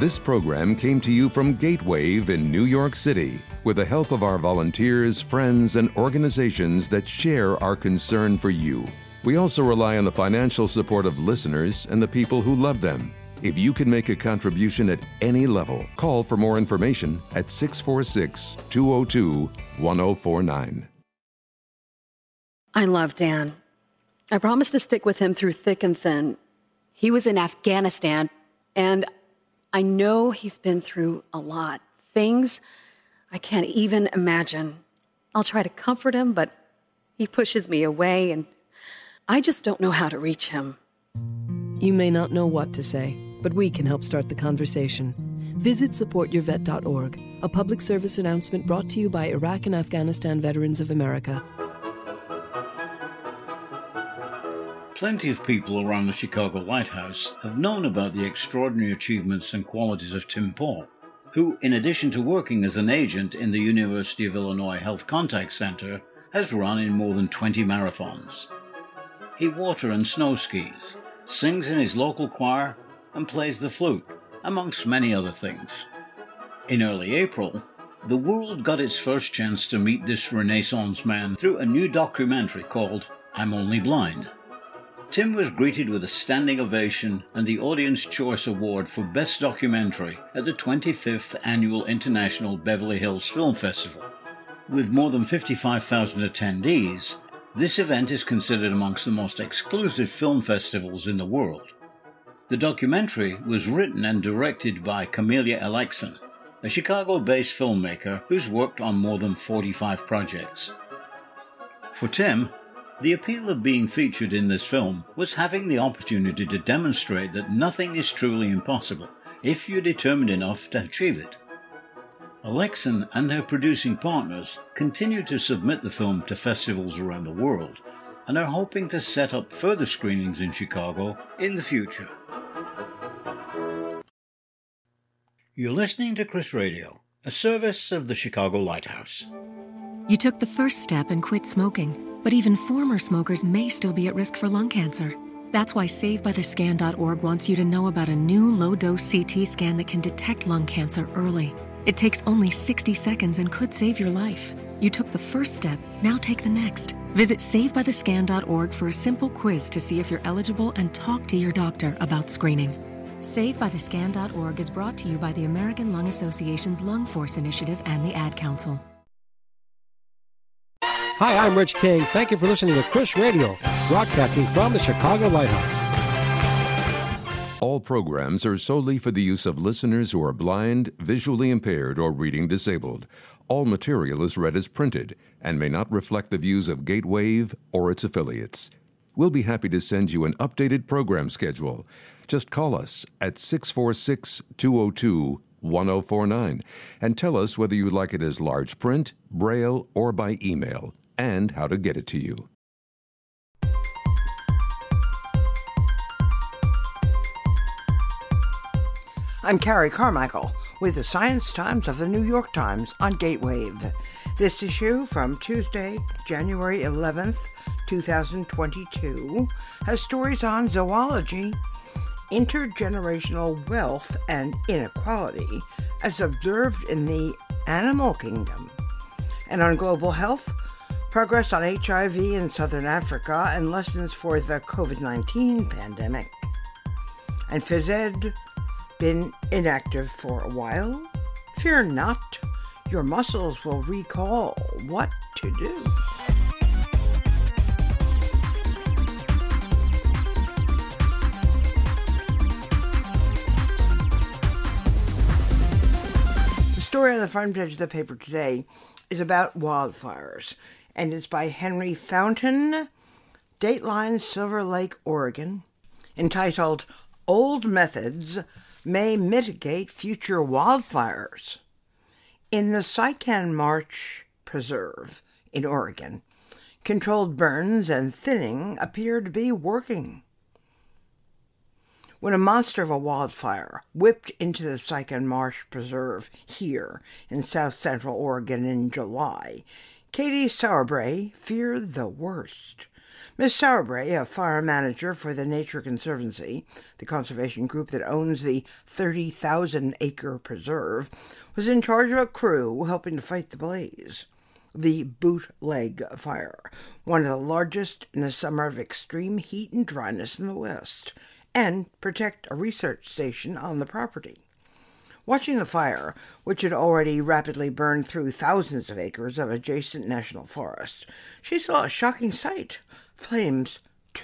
This program came to you from Gatewave in New York City with the help of our volunteers, friends, and organizations that share our concern for you. We also rely on the financial support of listeners and the people who love them. If you can make a contribution at any level, call for more information at 646-202-1049. I love Dan. I promised to stick with him through thick and thin. He was in Afghanistan, and I know he's been through a lot. Things I can't even imagine. I'll try to comfort him, but he pushes me away, and I just don't know how to reach him. You may not know what to say, but we can help start the conversation. Visit supportyourvet.org, a public service announcement brought to you by Iraq and Afghanistan Veterans of America. Plenty of people around the Chicago Lighthouse have known about the extraordinary achievements and qualities of Tim Paul, who, in addition to working as an agent in the University of Illinois Health Contact Center, has run in more than 20 marathons. He water and snow skis, sings in his local choir, and plays the flute, amongst many other things. In early April, the world got its first chance to meet this Renaissance man through a new documentary called I'm Only Blind. Tim was greeted with a standing ovation and the Audience Choice Award for Best Documentary at the 25th Annual International Beverly Hills Film Festival. With more than 55,000 attendees, this event is considered amongst the most exclusive film festivals in the world. The documentary was written and directed by Camelia Alexson, a Chicago-based filmmaker who's worked on more than 45 projects. For Tim, the appeal of being featured in this film was having the opportunity to demonstrate that nothing is truly impossible if you're determined enough to achieve it. Alexson and her producing partners continue to submit the film to festivals around the world and are hoping to set up further screenings in Chicago in the future. You're listening to Chris Radio, a service of the Chicago Lighthouse. You took the first step and quit smoking. But even former smokers may still be at risk for lung cancer. That's why SaveByTheScan.org wants you to know about a new low-dose CT scan that can detect lung cancer early. It takes only 60 seconds and could save your life. You took the first step, now take the next. Visit SaveByTheScan.org for a simple quiz to see if you're eligible and talk to your doctor about screening. SaveByTheScan.org is brought to you by the American Lung Association's Lung Force Initiative and the Ad Council. Hi, I'm Rich King. Thank you for listening to Chris Radio, broadcasting from the Chicago Lighthouse. All programs are solely for the use of listeners who are blind, visually impaired, or reading disabled. All material is read as printed and may not reflect the views of Gatewave or its affiliates. We'll be happy to send you an updated program schedule. Just call us at 646-202-1049 and tell us whether you like it as large print, braille, or by email, and how to get it to you. I'm Carrie Carmichael with the Science Times of the New York Times on Gatewave. This issue from Tuesday, January 11th, 2022, has stories on zoology, intergenerational wealth and inequality as observed in the animal kingdom, and on global health, progress on HIV in southern Africa and lessons for the COVID-19 pandemic. And phys ed, been inactive for a while? Fear not, your muscles will recall what to do. The story on the front page of the paper today is about wildfires, and it's by Henry Fountain, Dateline, Silver Lake, Oregon, entitled Old Methods May Mitigate Future Wildfires. In the Sycan Marsh Preserve in Oregon, controlled burns and thinning appear to be working. When a monster of a wildfire whipped into the Sycan Marsh Preserve here in south-central Oregon in July, Katie Sauerbrey feared the worst. Ms. Sauerbrey, a fire manager for the Nature Conservancy, the conservation group that owns the 30,000-acre preserve, was in charge of a crew helping to fight the blaze. The Bootleg Fire, one of the largest in a summer of extreme heat and dryness in the West, and protect a research station on the property. Watching the fire, which had already rapidly burned through thousands of acres of adjacent national forest, she saw a shocking sight. Flames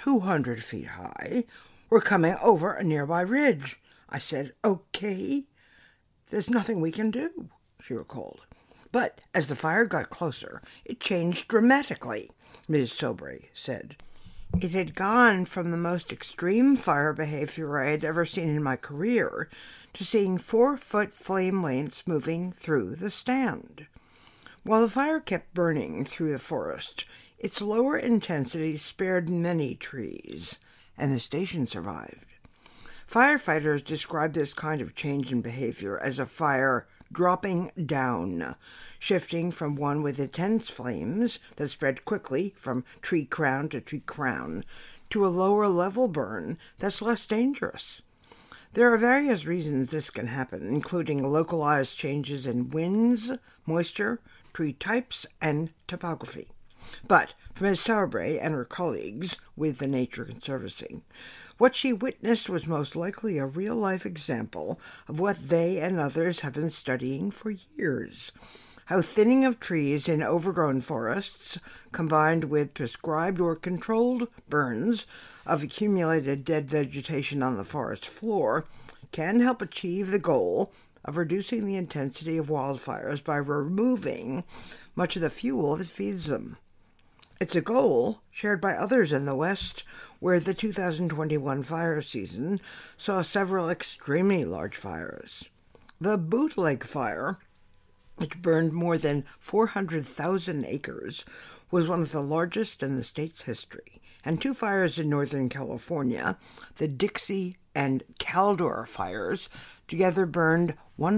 200 feet high were coming over a nearby ridge. I said, "Okay, there's nothing we can do," she recalled. But as the fire got closer, it changed dramatically, Ms. Sauerbrey said. It had gone from the most extreme fire behavior I had ever seen in my career to seeing 4-foot flame lengths moving through the stand. While the fire kept burning through the forest, its lower intensity spared many trees, and the station survived. Firefighters describe this kind of change in behavior as a fire dropping down, shifting from one with intense flames that spread quickly from tree crown to tree crown to a lower level burn that's less dangerous. There are various reasons this can happen, including localized changes in winds, moisture, tree types, and topography. But for Ms. Sauerbrey and her colleagues with the Nature Conservancy, what she witnessed was most likely a real-life example of what they and others have been studying for years: how thinning of trees in overgrown forests, combined with prescribed or controlled burns of accumulated dead vegetation on the forest floor, can help achieve the goal of reducing the intensity of wildfires by removing much of the fuel that feeds them. It's a goal shared by others in the West, where the 2021 fire season saw several extremely large fires. The Bootleg Fire, which burned more than 400,000 acres, was one of the largest in the state's history, and 2 fires in Northern California, the Dixie and Caldor fires, together burned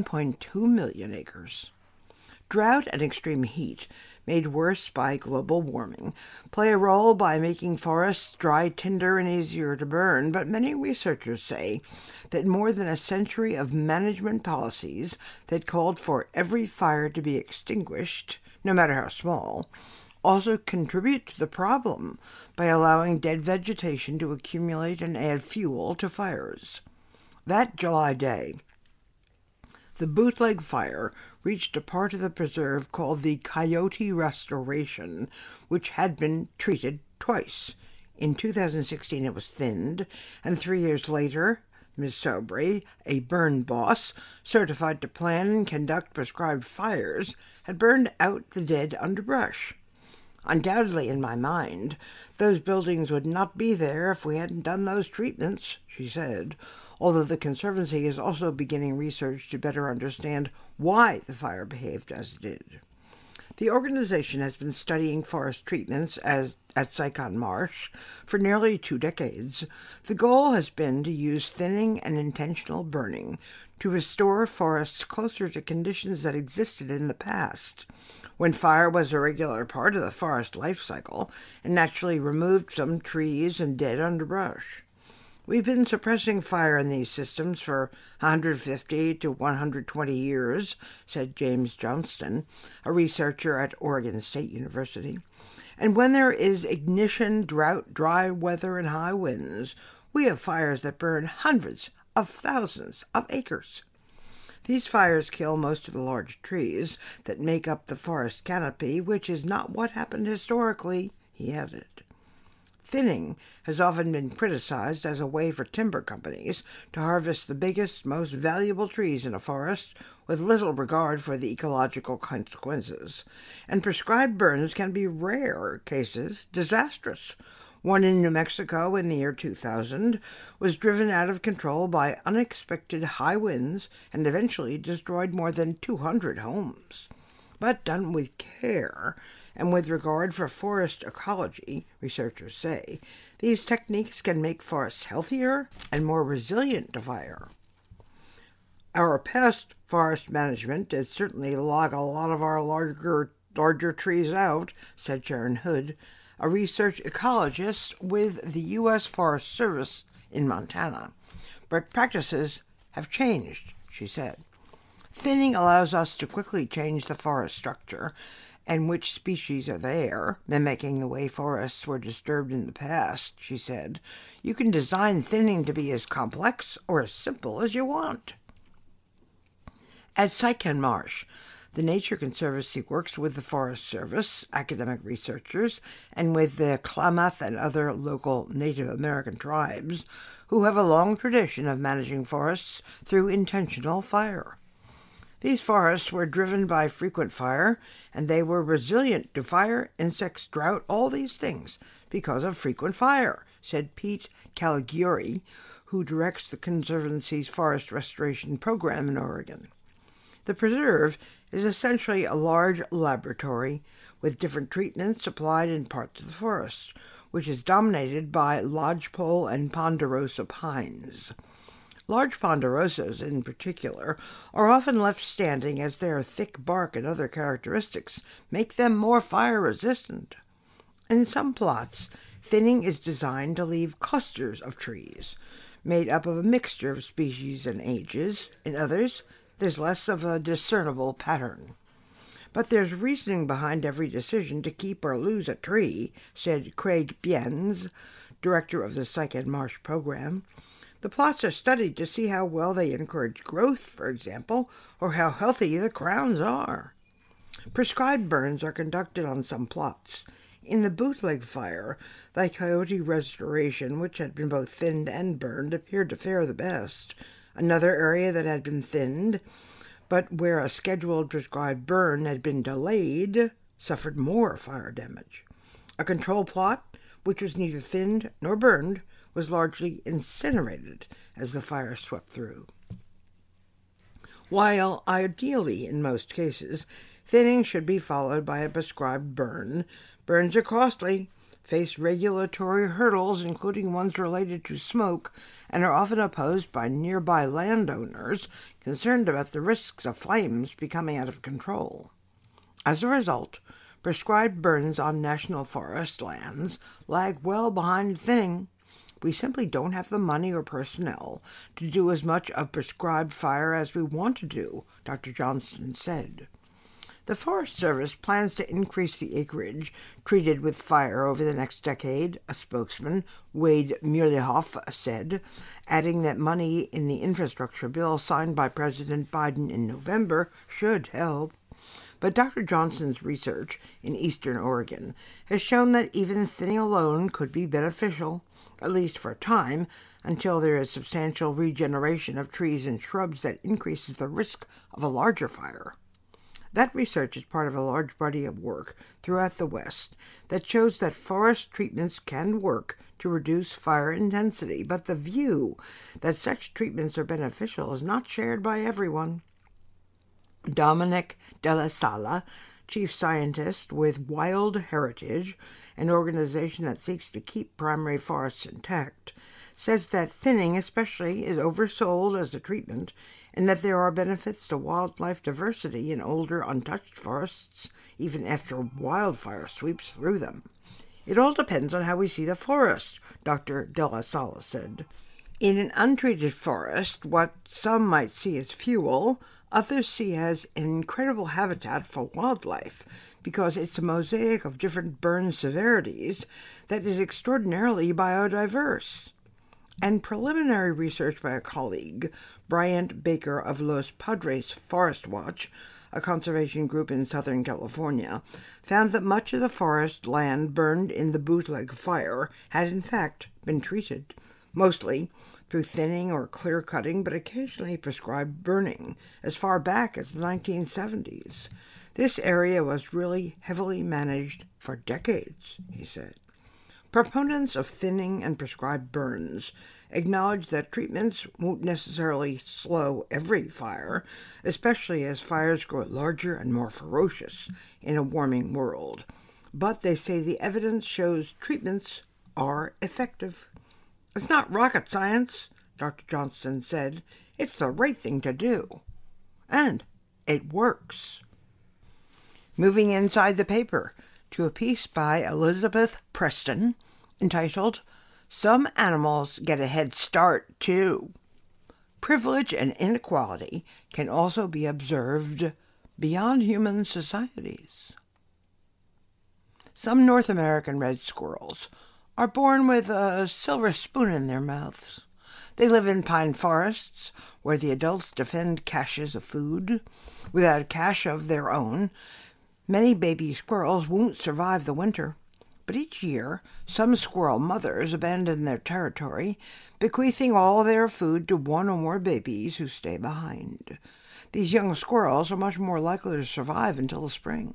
1.2 million acres. Drought and extreme heat, made worse by global warming, play a role by making forests dry tinder and easier to burn, but many researchers say that more than a century of management policies that called for every fire to be extinguished, no matter how small, also contribute to the problem by allowing dead vegetation to accumulate and add fuel to fires. That July day, the Bootleg Fire reached a part of the preserve called the Coyote Restoration, which had been treated twice. In 2016 it was thinned, and 3 years later, Ms. Sauerbrey, a burn boss, certified to plan and conduct prescribed fires, had burned out the dead underbrush. Undoubtedly, in my mind, those buildings would not be there if we hadn't done those treatments, she said, although the Conservancy is also beginning research to better understand why the fire behaved as it did. The organization has been studying forest treatments at Sycon Marsh for nearly 2 decades. The goal has been to use thinning and intentional burning to restore forests closer to conditions that existed in the past, when fire was a regular part of the forest life cycle and naturally removed some trees and dead underbrush. We've been suppressing fire in these systems for 150 to 120 years, said James Johnston, a researcher at Oregon State University. And when there is ignition, drought, dry weather, and high winds, we have fires that burn hundreds of thousands of acres. These fires kill most of the large trees that make up the forest canopy, which is not what happened historically, he added. Thinning has often been criticized as a way for timber companies to harvest the biggest, most valuable trees in a forest with little regard for the ecological consequences, and prescribed burns can be rare cases disastrous. One in New Mexico in the year 2000 was driven out of control by unexpected high winds and eventually destroyed more than 200 homes. But done with care and with regard for forest ecology, researchers say, these techniques can make forests healthier and more resilient to fire. Our past forest management did certainly log a lot of our larger trees out, said Sharon Hood, a research ecologist with the U.S. Forest Service in Montana. But practices have changed, she said. Thinning allows us to quickly change the forest structure and which species are there, mimicking the way forests were disturbed in the past, she said. You can design thinning to be as complex or as simple as you want. At Sycan Marsh, the Nature Conservancy works with the Forest Service, academic researchers, and with the Klamath and other local Native American tribes who have a long tradition of managing forests through intentional fire. These forests were driven by frequent fire, and they were resilient to fire, insects, drought, all these things, because of frequent fire, said Pete Caligiuri, who directs the Conservancy's forest restoration program in Oregon. The preserve is essentially a large laboratory with different treatments applied in parts of the forest, which is dominated by lodgepole and ponderosa pines. Large ponderosas, in particular, are often left standing as their thick bark and other characteristics make them more fire-resistant. In some plots, thinning is designed to leave clusters of trees, made up of a mixture of species and ages. In others, there's less of a discernible pattern. But there's reasoning behind every decision to keep or lose a tree, said Craig Biens, director of the Sycan Marsh program. The plots are studied to see how well they encourage growth, for example, or how healthy the crowns are. Prescribed burns are conducted on some plots. In the Bootleg fire, the coyote restoration, which had been both thinned and burned, appeared to fare the best. Another area that had been thinned, but where a scheduled prescribed burn had been delayed, suffered more fire damage. A control plot, which was neither thinned nor burned, was largely incinerated as the fire swept through. While ideally, in most cases, thinning should be followed by a prescribed burn, burns are costly, face regulatory hurdles, including ones related to smoke, and are often opposed by nearby landowners concerned about the risks of flames becoming out of control. As a result, prescribed burns on national forest lands lag well behind thinning. We simply don't have the money or personnel to do as much of prescribed fire as we want to do, Dr. Johnston said. The Forest Service plans to increase the acreage treated with fire over the next decade, a spokesman, Wade Muehlehoff, said, adding that money in the infrastructure bill signed by President Biden in November should help. But Dr. Johnston's research in eastern Oregon has shown that even thinning alone could be beneficial, at least for a time, until there is substantial regeneration of trees and shrubs that increases the risk of a larger fire. That research is part of a large body of work throughout the West that shows that forest treatments can work to reduce fire intensity, but the view that such treatments are beneficial is not shared by everyone. Dominic Della Sala, chief scientist with Wild Heritage, an organization that seeks to keep primary forests intact, says that thinning especially is oversold as a treatment and that there are benefits to wildlife diversity in older, untouched forests, even after wildfire sweeps through them. It all depends on how we see the forest, Dr. Della Sala said. In an untreated forest, what some might see as fuel, others see as an incredible habitat for wildlife, because it's a mosaic of different burn severities that is extraordinarily biodiverse. And preliminary research by a colleague, Bryant Baker of Los Padres Forest Watch, a conservation group in Southern California, found that much of the forest land burned in the Bootleg fire had in fact been treated, mostly through thinning or clear-cutting, but occasionally prescribed burning, as far back as the 1970s. This area was really heavily managed for decades, he said. Proponents of thinning and prescribed burns acknowledge that treatments won't necessarily slow every fire, especially as fires grow larger and more ferocious in a warming world. But they say the evidence shows treatments are effective. It's not rocket science, Dr. Johnston said. It's the right thing to do. And it works. Moving inside the paper, to a piece by Elizabeth Preston entitled, "Some Animals Get a Head Start, Too." Privilege and inequality can also be observed beyond human societies. Some North American red squirrels are born with a silver spoon in their mouths. They live in pine forests where the adults defend caches of food. Without a cache of their own, many baby squirrels won't survive the winter. But each year, some squirrel mothers abandon their territory, bequeathing all their food to one or more babies who stay behind. These young squirrels are much more likely to survive until the spring.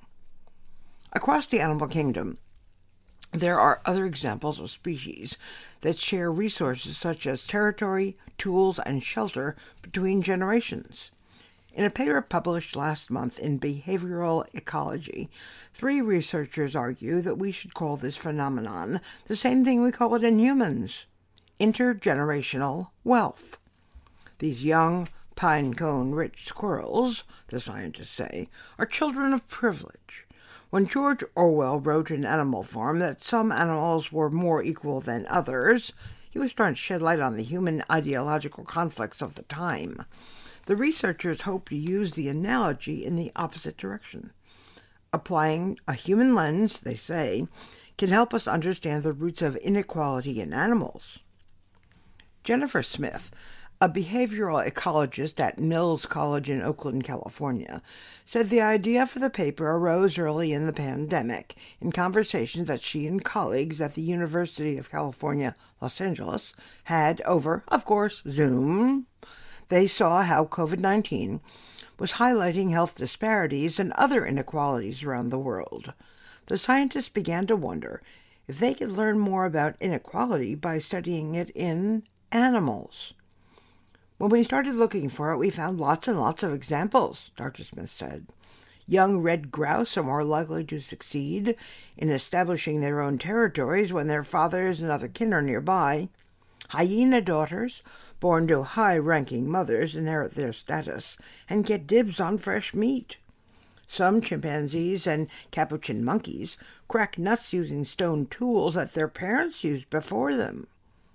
Across the animal kingdom, there are other examples of species that share resources such as territory, tools, and shelter between generations. In a paper published last month in Behavioral Ecology, 3 researchers argue that we should call this phenomenon the same thing we call it in humans: intergenerational wealth. These young, pine-cone-rich squirrels, the scientists say, are children of privilege. When George Orwell wrote in Animal Farm that some animals were more equal than others, he was trying to shed light on the human ideological conflicts of the time. The researchers hope to use the analogy in the opposite direction. Applying a human lens, they say, can help us understand the roots of inequality in animals. Jennifer Smith, a behavioral ecologist at Mills College in Oakland, California, said the idea for the paper arose early in the pandemic in conversations that she and colleagues at the University of California, Los Angeles, had over, of course, Zoom. They saw how COVID-19 was highlighting health disparities and other inequalities around the world. The scientists began to wonder if they could learn more about inequality by studying it in animals. When we started looking for it, we found lots and lots of examples, Dr. Smith said. Young red grouse are more likely to succeed in establishing their own territories when their fathers and other kin are nearby. Hyena daughters, born to high-ranking mothers, inherit their status and get dibs on fresh meat. Some chimpanzees and capuchin monkeys crack nuts using stone tools that their parents used before them.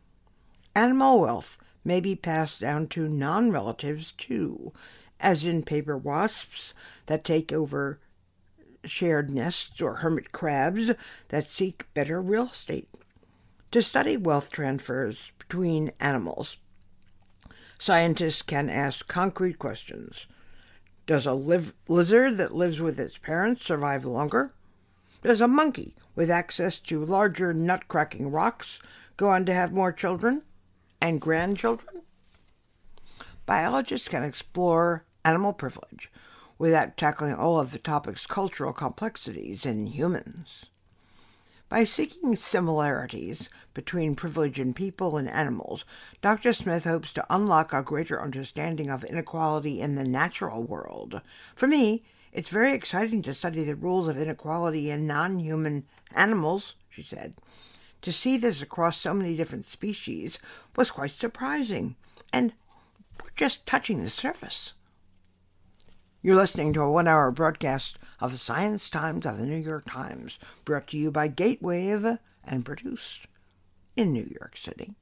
Animal wealth may be passed down to non-relatives too, as in paper wasps that take over shared nests or hermit crabs that seek better real estate. To study wealth transfers between animals, scientists can ask concrete questions. Does a lizard that lives with its parents survive longer? Does a monkey with access to larger nut-cracking rocks go on to have more children and grandchildren? Biologists can explore animal privilege without tackling all of the topic's cultural complexities in humans. By seeking similarities between privilege in people and animals, Dr. Smith hopes to unlock a greater understanding of inequality in the natural world. For me, it's very exciting to study the rules of inequality in non-human animals, she said. To see this across so many different species was quite surprising, and we're just touching the surface. You're listening to a 1-hour broadcast of the Science Times of the New York Times, brought to you by Gatewave and produced in New York City.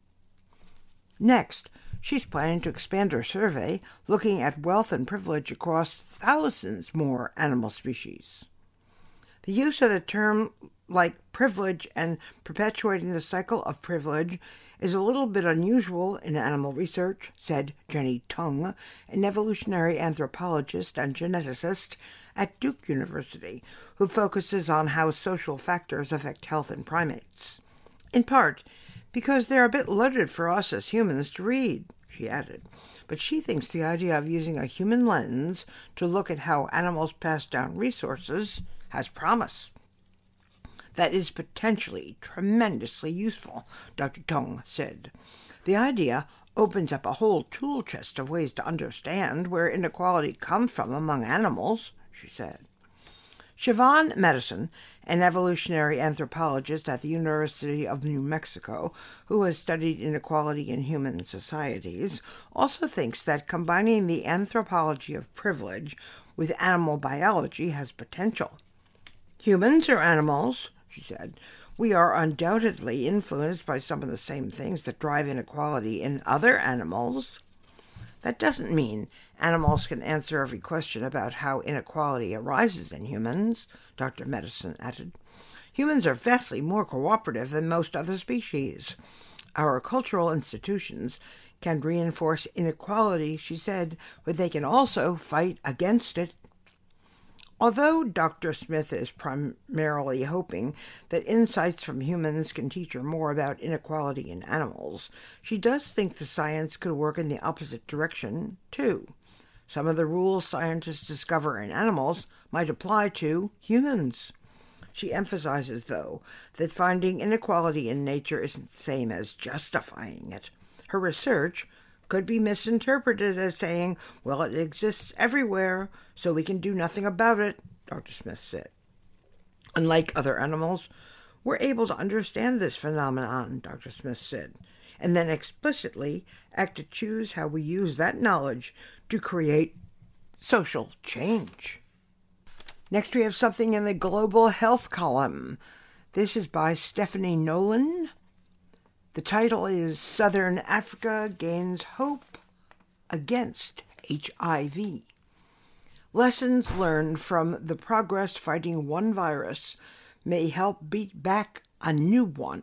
Next, she's planning to expand her survey, looking at wealth and privilege across thousands more animal species. The use of the term like privilege and perpetuating the cycle of privilege is a little bit unusual in animal research, said Jenny Tung, an evolutionary anthropologist and geneticist at Duke University, who focuses on how social factors affect health in primates. In part, because they're a bit loaded for us as humans to read, she added. But she thinks the idea of using a human lens to look at how animals pass down resources has promise. That is potentially tremendously useful, Dr. Tung said. The idea opens up a whole tool chest of ways to understand where inequality comes from among animals, she said. Siobhan Medicine, an evolutionary anthropologist at the University of New Mexico, who has studied inequality in human societies, also thinks that combining the anthropology of privilege with animal biology has potential. Humans are animals, she said. We are undoubtedly influenced by some of the same things that drive inequality in other animals. That doesn't mean animals can answer every question about how inequality arises in humans, Dr. Medicine added. Humans are vastly more cooperative than most other species. Our cultural institutions can reinforce inequality, she said, but they can also fight against it. Although Dr. Smith is primarily hoping that insights from humans can teach her more about inequality in animals, she does think the science could work in the opposite direction, too. Some of the rules scientists discover in animals might apply to humans. She emphasizes, though, that finding inequality in nature isn't the same as justifying it. Her research could be misinterpreted as saying, well, it exists everywhere, so we can do nothing about it, Dr. Smith said. Unlike other animals, we're able to understand this phenomenon, Dr. Smith said, and then explicitly act to choose how we use that knowledge to create social change. Next, we have something in the Global Health column. This is by Stephanie Nolan. The title is Southern Africa Gains Hope Against HIV. Lessons learned from the progress fighting one virus may help beat back a new one.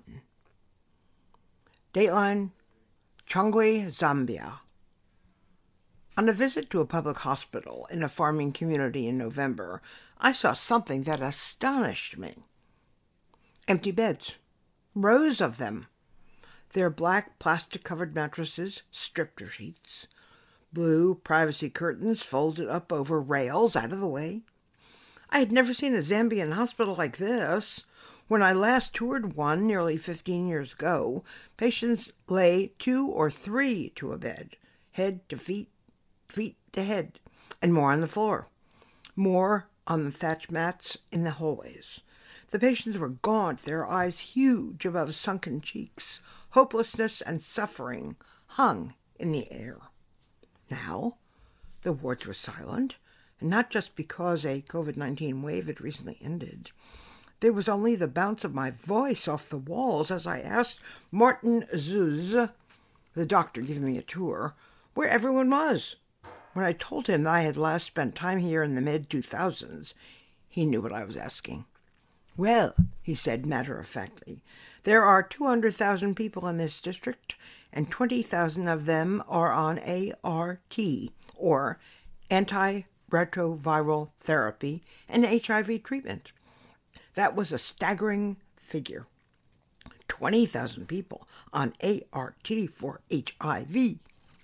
Dateline, Chongwe, Zambia. On a visit to a public hospital in a farming community in November, I saw something that astonished me. Empty beds, rows of them. Their black plastic-covered mattresses, stripped of sheets, blue privacy curtains folded up over rails out of the way. I had never seen a Zambian hospital like this. When I last toured one nearly 15 years ago, patients lay 2 or 3 to a bed, head to feet, feet to head, and more on the floor, more on the thatch mats in the hallways. The patients were gaunt, their eyes huge above sunken cheeks. Hopelessness and suffering hung in the air. Now, the wards were silent, and not just because a COVID-19 wave had recently ended. There was only the bounce of my voice off the walls as I asked Martin Zuz, the doctor giving me a tour, where everyone was. When I told him I had last spent time here in the mid-2000s, he knew what I was asking. Well, he said matter-of-factly, there are 200,000 people in this district, and 20,000 of them are on ART, or antiretroviral therapy, and HIV treatment. That was a staggering figure. 20,000 people on ART for HIV.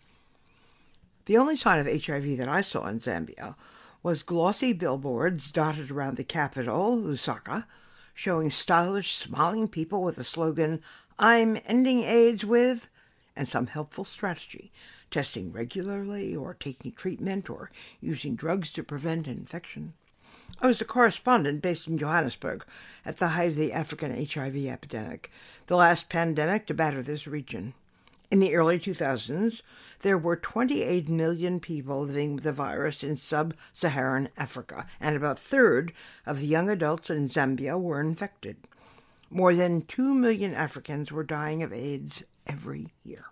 The only sign of HIV that I saw in Zambia was glossy billboards dotted around the capital, Lusaka, showing stylish, smiling people with the slogan, "I'm ending AIDS with," and some helpful strategy, testing regularly or taking treatment or using drugs to prevent infection. I was a correspondent based in Johannesburg at the height of the African HIV epidemic, the last pandemic to batter this region. In the early 2000s, there were 28 million people living with the virus in sub-Saharan Africa, and about a third of the young adults in Zambia were infected. More than 2 million Africans were dying of AIDS every year.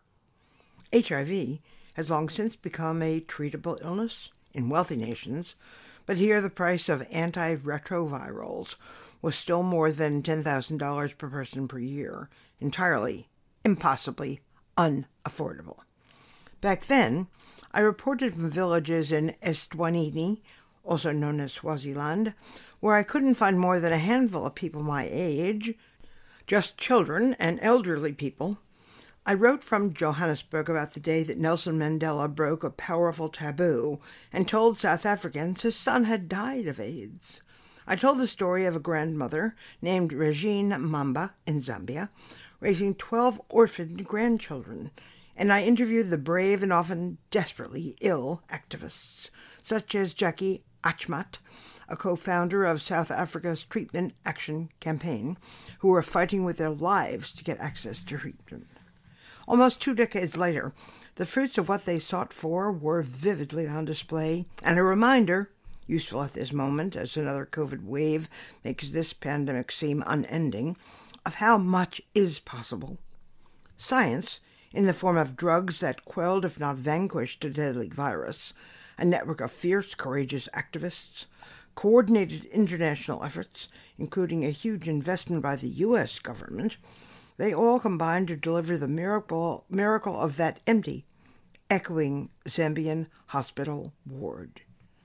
HIV has long since become a treatable illness in wealthy nations, but here the price of antiretrovirals was still more than $10,000 per person per year, entirely, impossibly unaffordable. Back then, I reported from villages in Eswatini, also known as Swaziland, where I couldn't find more than a handful of people my age, just children and elderly people. I wrote from Johannesburg about the day that Nelson Mandela broke a powerful taboo and told South Africans his son had died of AIDS. I told the story of a grandmother named Regine Mamba in Zambia, raising 12 orphaned grandchildren, and I interviewed the brave and often desperately ill activists, such as Jackie Achmat, a co-founder of South Africa's Treatment Action Campaign, who were fighting with their lives to get access to treatment. Almost 2 decades later, the fruits of what they sought for were vividly on display, and a reminder, useful at this moment as another COVID wave makes this pandemic seem unending, of how much is possible. Science, in the form of drugs that quelled, if not vanquished, a deadly virus, a network of fierce, courageous activists, coordinated international efforts, including a huge investment by the U.S. government, they all combined to deliver the miracle of that empty, echoing Zambian hospital ward.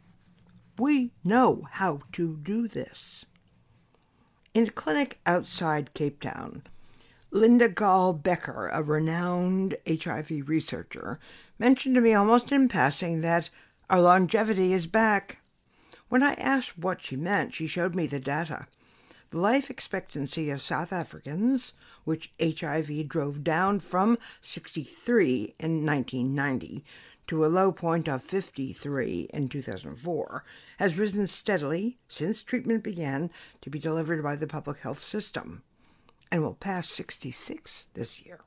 We know how to do this. In a clinic outside Cape Town, Linda Gall-Becker, a renowned HIV researcher, mentioned to me almost in passing that our longevity is back. When I asked what she meant, she showed me the data. The life expectancy of South Africans, which HIV drove down from 63 in 1990 to a low point of 53 in 2004, has risen steadily since treatment began to be delivered by the public health system, and will pass 66 this year.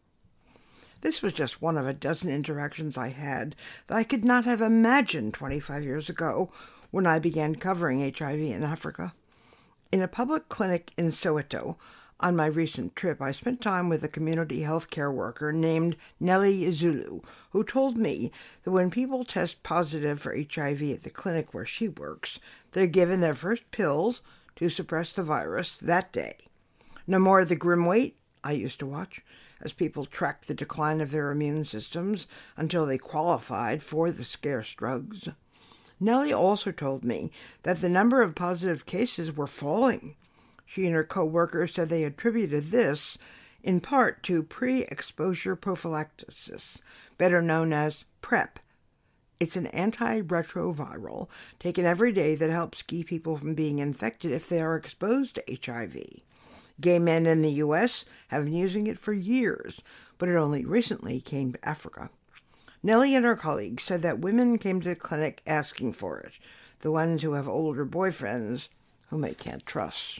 This was just one of a dozen interactions I had that I could not have imagined 25 years ago when I began covering HIV in Africa. In a public clinic in Soweto, on my recent trip, I spent time with a community health care worker named Nellie Zulu, who told me that when people test positive for HIV at the clinic where she works, they're given their first pills to suppress the virus that day. No more of the grim wait I used to watch as people tracked the decline of their immune systems until they qualified for the scarce drugs. Nellie also told me that the number of positive cases were falling. She and her co-workers said they attributed this in part to pre-exposure prophylaxis, better known as PrEP. It's an antiretroviral taken every day that helps keep people from being infected if they are exposed to HIV. Gay men in the U.S. have been using it for years, but it only recently came to Africa. Nellie and her colleagues said that women came to the clinic asking for it, the ones who have older boyfriends whom they can't trust.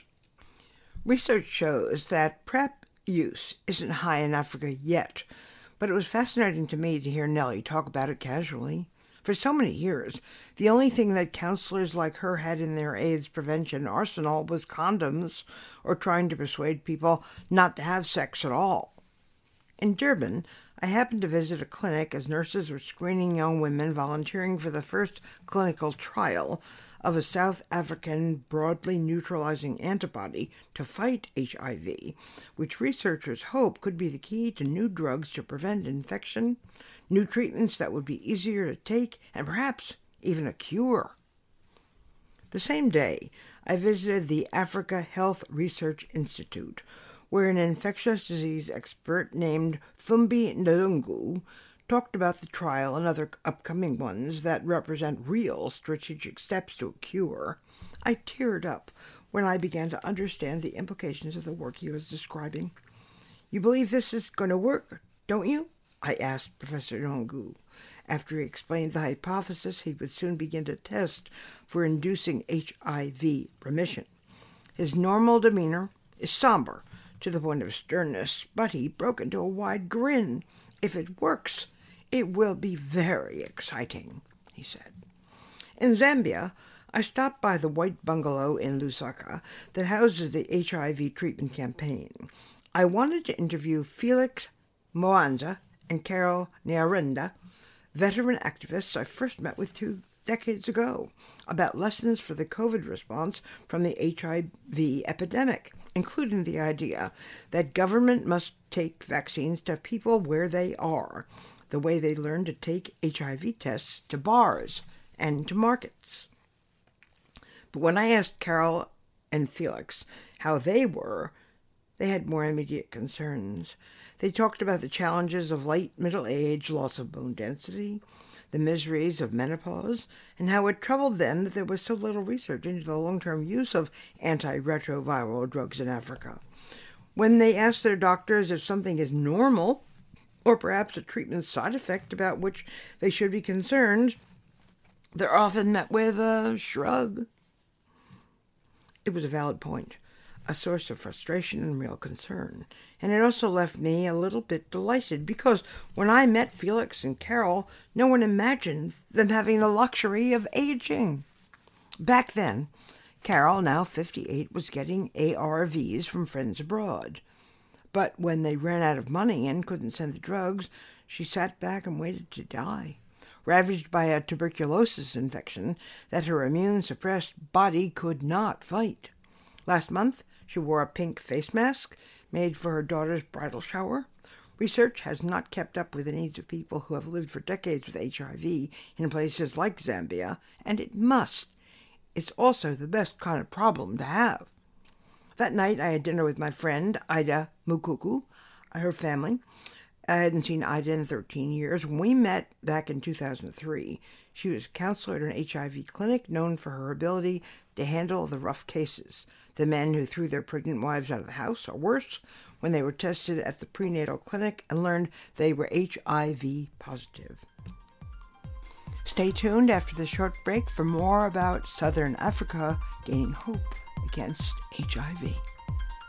Research shows that PrEP use isn't high in Africa yet, but it was fascinating to me to hear Nellie talk about it casually. For so many years, the only thing that counselors like her had in their AIDS prevention arsenal was condoms, or trying to persuade people not to have sex at all. In Durban, I happened to visit a clinic as nurses were screening young women volunteering for the first clinical trial of a South African broadly neutralizing antibody to fight HIV, which researchers hope could be the key to new drugs to prevent infection, new treatments that would be easier to take, and perhaps even a cure. The same day, I visited the Africa Health Research Institute, where an infectious disease expert named Thumbi Ndulungu talked about the trial and other upcoming ones that represent real strategic steps to a cure. I teared up when I began to understand the implications of the work he was describing. "You believe this is going to work, don't you?" I asked Professor Ndulungu, after he explained the hypothesis he would soon begin to test for inducing HIV remission. His normal demeanor is somber, to the point of sternness, but he broke into a wide grin. "If it works, it will be very exciting," he said. In Zambia, I stopped by the white bungalow in Lusaka that houses the HIV treatment campaign. I wanted to interview Felix Mwanza and Carol Nyarenda, veteran activists I first met with 2 decades ago, about lessons for the COVID response from the HIV epidemic, including the idea that government must take vaccines to people where they are, the way they learned to take HIV tests to bars and to markets. But when I asked Carol and Felix how they were, they had more immediate concerns. They talked about the challenges of late middle age, loss of bone density, the miseries of menopause, and how it troubled them that there was so little research into the long-term use of antiretroviral drugs in Africa. When they ask their doctors if something is normal, or perhaps a treatment side effect about which they should be concerned, they're often met with a shrug. It was a valid point, a source of frustration and real concern, and it also left me a little bit delighted, because when I met Felix and Carol, no one imagined them having the luxury of aging. Back then, Carol, now 58, was getting ARVs from friends abroad. But when they ran out of money and couldn't send the drugs, she sat back and waited to die, ravaged by a tuberculosis infection that her immune-suppressed body could not fight. Last month, she wore a pink face mask made for her daughter's bridal shower. Research has not kept up with the needs of people who have lived for decades with HIV in places like Zambia, and it must. It's also the best kind of problem to have. That night, I had dinner with my friend, Ida Mukuku, her family. I hadn't seen Ida in 13 years. When we met back in 2003, she was a counselor at an HIV clinic known for her ability to handle the rough cases, the men who threw their pregnant wives out of the house, or worse, when they were tested at the prenatal clinic and learned they were HIV positive. Stay tuned after the short break for more about Southern Africa gaining hope against HIV.